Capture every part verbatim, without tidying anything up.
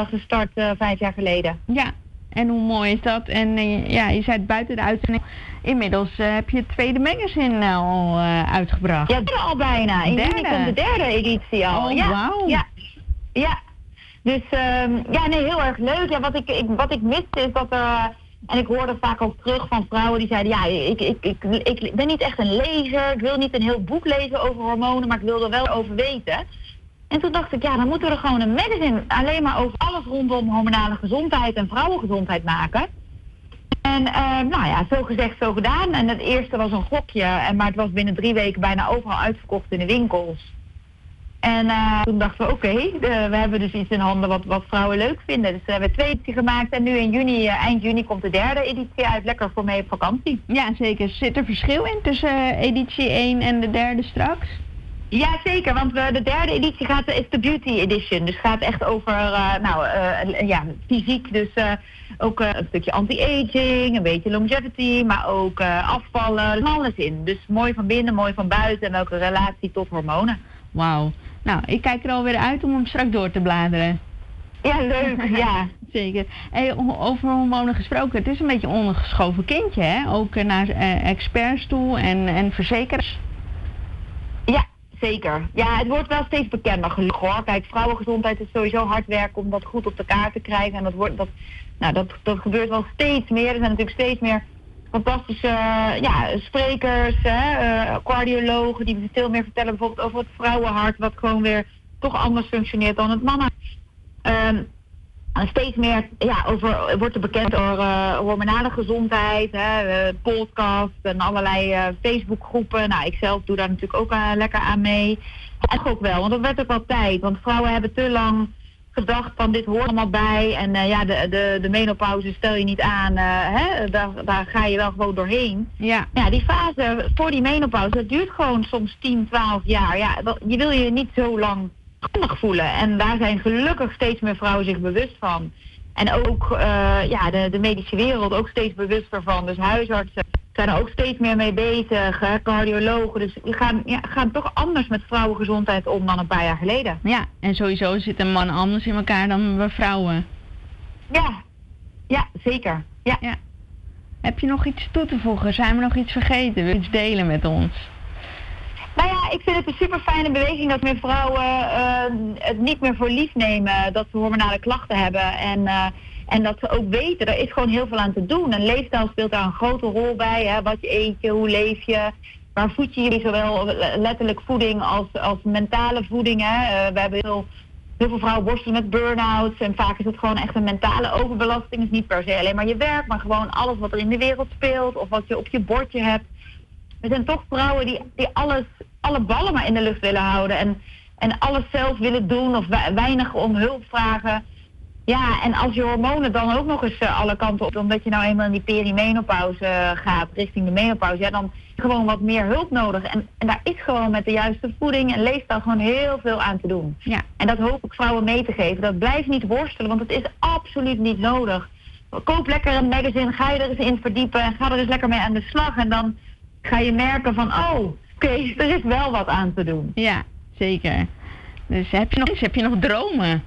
gestart uh, vijf jaar geleden. Ja, en hoe mooi is dat? En uh, ja, je zei het buiten de uitzending. Inmiddels uh, heb je het tweede magazine uh, al uh, uitgebracht. Ja, derde al bijna. In juni komt de derde editie al. Oh, ja, wauw. Ja, ja. Dus um, ja, nee, heel erg leuk. Ja, wat ik, ik, wat ik miste is dat er... Uh, en ik hoorde vaak ook terug van vrouwen die zeiden... Ja, ik, ik, ik, ik ben niet echt een lezer. Ik wil niet een heel boek lezen over hormonen, maar ik wil er wel over weten. En toen dacht ik, ja, dan moeten we er gewoon een magazine alleen maar over alles rondom hormonale gezondheid en vrouwengezondheid maken. En uh, nou ja, zo gezegd, zo gedaan. En het eerste was een gokje, en, maar het was binnen drie weken bijna overal uitverkocht in de winkels. En uh, toen dachten we, oké, okay, we hebben dus iets in handen wat, wat vrouwen leuk vinden. Dus we hebben twee edities gemaakt en nu in juni, uh, eind juni komt de derde editie uit. Lekker voor mee op vakantie. Ja, zeker. Zit er verschil in tussen uh, editie één en de derde straks? Ja, zeker, want uh, de derde editie gaat, is de Beauty Edition. Dus gaat echt over, uh, nou, uh, ja, fysiek. Dus uh, ook uh, een stukje anti-aging, een beetje longevity, maar ook uh, afvallen. Alles in. Dus mooi van binnen, mooi van buiten en welke relatie tot hormonen. Wauw. Nou, ik kijk er alweer uit om hem straks door te bladeren. Ja, leuk, ja. Zeker. Hey, over hormonen gesproken, het is een beetje een ondergeschoven kindje, hè? Ook uh, naar uh, experts toe en, en verzekeraars. Ja, zeker. Ja, het wordt wel steeds bekender gelukkig hoor. Kijk, vrouwengezondheid is sowieso hard werken om dat goed op de kaart te krijgen. En dat, wordt, dat, nou, dat, dat gebeurt wel steeds meer. Er zijn natuurlijk steeds meer fantastische uh, ja, sprekers, hè, uh, cardiologen die veel meer vertellen bijvoorbeeld over het vrouwenhart, wat gewoon weer toch anders functioneert dan het mannenhart. Um, en steeds meer ja, over, wordt er bekend door uh, hormonale gezondheid, hè, uh, podcasts en allerlei uh, Facebookgroepen. Nou, ik zelf doe daar natuurlijk ook uh, lekker aan mee. En ook wel, want dat werd ook wel tijd, want vrouwen hebben te lang gedacht van dit hoort allemaal bij en uh, ja, de, de, de menopauze stel je niet aan, uh, hè, daar, daar ga je wel gewoon doorheen. Ja. Ja, die fase voor die menopauze, dat duurt gewoon soms tien, twaalf jaar. Ja, dat, je wil je niet zo lang schuldig voelen en daar zijn gelukkig steeds meer vrouwen zich bewust van. En ook uh, ja, de, de medische wereld ook steeds bewuster van, dus huisartsen zijn er ook steeds meer mee bezig, hè, cardiologen. Dus die gaan, ja, gaan toch anders met vrouwengezondheid om dan een paar jaar geleden. Ja, en sowieso zit een man anders in elkaar dan we vrouwen. Ja, ja, zeker. Ja. Ja. Heb je nog iets toe te voegen? Zijn we nog iets vergeten? Wil je iets delen met ons? Nou ja, ik vind het een super fijne beweging dat meer vrouwen uh, het niet meer voor lief nemen dat ze hormonale klachten hebben. En... Uh, En dat ze ook weten, er is gewoon heel veel aan te doen. En leefstijl speelt daar een grote rol bij. Hè? Wat je eet je, hoe leef je, waar voed je je, zowel letterlijk voeding als, als mentale voeding. Hè? Uh, we hebben heel, heel veel vrouwen worstelen met burn-outs. En vaak is het gewoon echt een mentale overbelasting. Het is niet per se alleen maar je werk, maar gewoon alles wat er in de wereld speelt. Of wat je op je bordje hebt. Er zijn toch vrouwen die, die alles, alle ballen maar in de lucht willen houden. En, en alles zelf willen doen of weinig om hulp vragen. Ja, en als je hormonen dan ook nog eens uh, alle kanten op, omdat je nou eenmaal in die perimenopauze uh, gaat, richting de menopauze, ja, dan gewoon wat meer hulp nodig. En, en daar is gewoon met de juiste voeding en leefstijl gewoon heel veel aan te doen. Ja. En dat hoop ik vrouwen mee te geven. Dat blijft niet worstelen, want het is absoluut niet nodig. Koop lekker een magazine, ga je er eens in verdiepen en ga er eens lekker mee aan de slag. En dan ga je merken van, oh, oké, okay, er is wel wat aan te doen. Ja, zeker. Dus heb je nog, heb je nog dromen?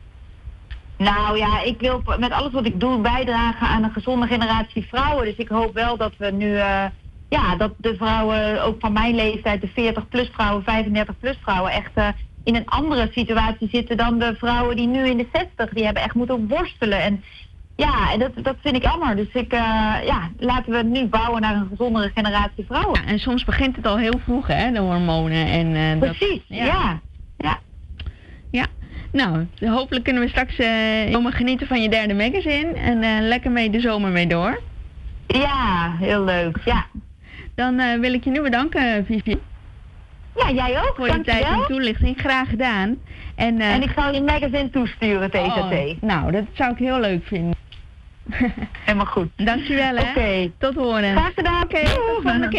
Nou ja, ik wil met alles wat ik doe bijdragen aan een gezonde generatie vrouwen. Dus ik hoop wel dat we nu, uh, ja, dat de vrouwen ook van mijn leeftijd, de veertig plus vrouwen, vijfendertig plus vrouwen, echt uh, in een andere situatie zitten dan de vrouwen die nu in de zestig, die hebben echt moeten worstelen. En ja, en dat, dat vind ik jammer. Dus ik, uh, ja, laten we nu bouwen naar een gezondere generatie vrouwen. Ja, en soms begint het al heel vroeg, hè, de hormonen. En, uh, Precies, dat, ja. ja. ja. Ja. Nou, hopelijk kunnen we straks uh, genieten van je derde magazine en uh, lekker mee de zomer mee door. Ja, heel leuk, ja. Dan uh, wil ik je nu bedanken, Vivi. Ja, jij ook. Voor de tijd en toelichting, graag gedaan. En, uh, en ik zal je magazine toesturen, T Z T. Oh, nou, dat zou ik heel leuk vinden. Helemaal goed. Dankjewel, hè. Oké. Tot horen. Graag gedaan. Oké, tot volgende keer.